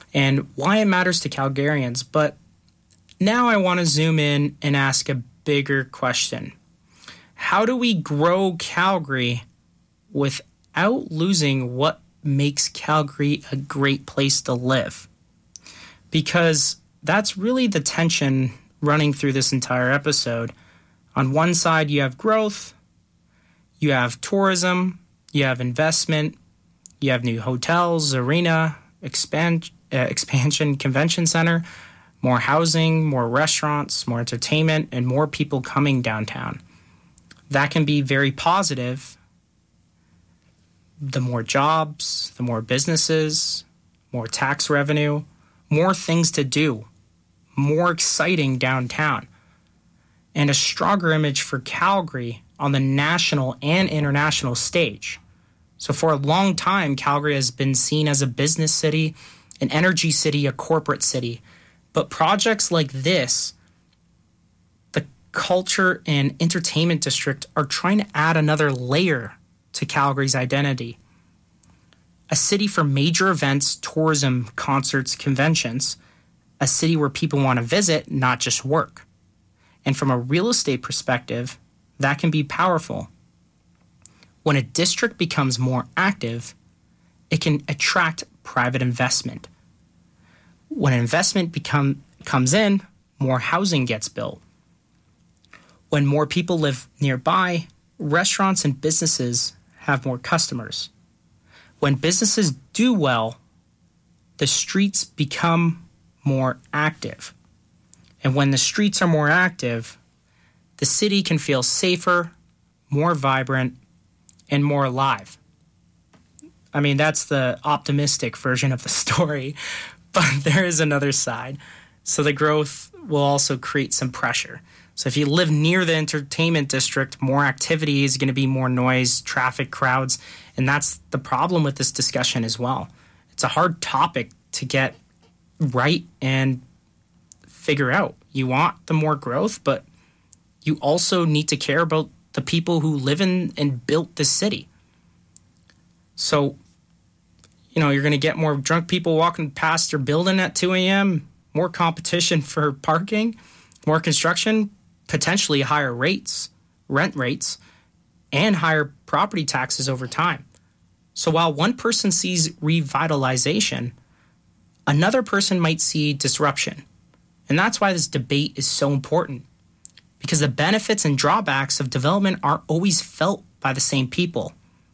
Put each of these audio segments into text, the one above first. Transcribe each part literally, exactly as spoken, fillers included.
and why it matters to Calgarians. But now I want to zoom in and ask a bigger question. How do we grow Calgary without losing what makes Calgary a great place to live? Because that's really the tension running through this entire episode. On one side, you have growth, you have tourism, you have investment, you have new hotels, arena, expand, uh, expansion, convention center, more housing, more restaurants, more entertainment, and more people coming downtown. That can be very positive. The more jobs, the more businesses, more tax revenue, more things to do, more exciting downtown, and a stronger image for Calgary on the national and international stage. So for a long time, Calgary has been seen as a business city, an energy city, a corporate city. But projects like this, the culture and entertainment district, are trying to add another layer to Calgary's identity. A city for major events, tourism, concerts, conventions. A city where people want to visit, not just work. And from a real estate perspective, that can be powerful. When a district becomes more active, it can attract private investment. When investment become, comes in, more housing gets built. When more people live nearby, restaurants and businesses have more customers. When businesses do well, the streets become more active. And when the streets are more active, the city can feel safer, more vibrant, and more alive. I mean, that's the optimistic version of the story, but there is another side. So the growth will also create some pressure. So if you live near the entertainment district, more activity is going to be more noise, traffic, crowds, and that's the problem with this discussion as well. It's a hard topic to get right and figure out. You want the more growth, but you also need to care about the people who live in and built this city. So, you know, you're going to get more drunk people walking past your building at two a.m., more competition for parking, more construction, potentially higher rates, rent rates, and higher property taxes over time. So while one person sees revitalization, another person might see disruption. And that's why this debate is so important, because the benefits and drawbacks of development aren't always felt by the same people.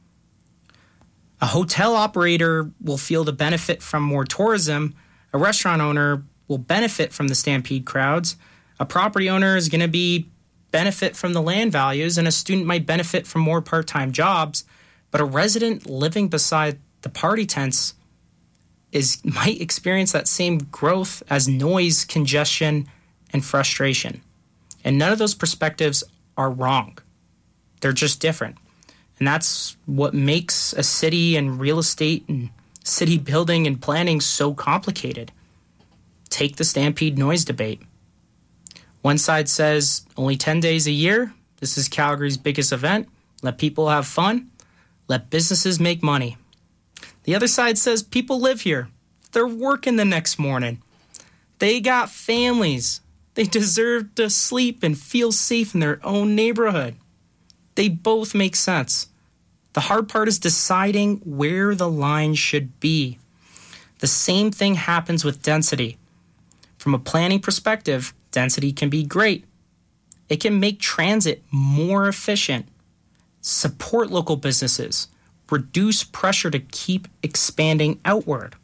A hotel operator will feel the benefit from more tourism. A restaurant owner will benefit from the stampede crowds. A property owner is going to be benefit from the land values, and a student might benefit from more part-time jobs. But a resident living beside the party tents is might experience that same growth as noise, congestion, and frustration. And none of those perspectives are wrong. They're just different. And that's what makes a city and real estate and city building and planning so complicated. Take the stampede noise debate. One side says only ten days a year. This is Calgary's biggest event. Let people have fun. Let businesses make money. The other side says people live here. They're working the next morning. They got families. They deserve to sleep and feel safe in their own neighborhood. They both make sense. The hard part is deciding where the line should be. The same thing happens with density. From a planning perspective, density can be great. It can make transit more efficient, support local businesses, reduce pressure to keep expanding outward,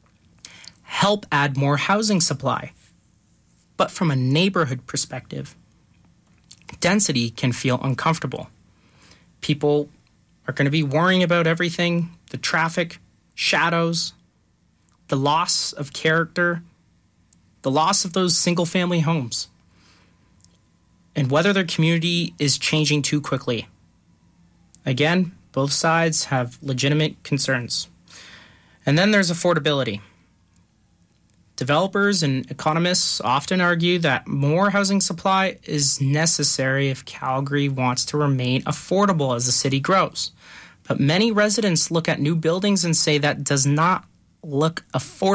help add more housing supply. But from a neighborhood perspective, density can feel uncomfortable. People are going to be worrying about everything, the traffic, shadows, the loss of character, the loss of those single-family homes, and whether their community is changing too quickly. Again, both sides have legitimate concerns. And then there's affordability. Developers and economists often argue that more housing supply is necessary if Calgary wants to remain affordable as the city grows. But many residents look at new buildings and say that does not look affordable.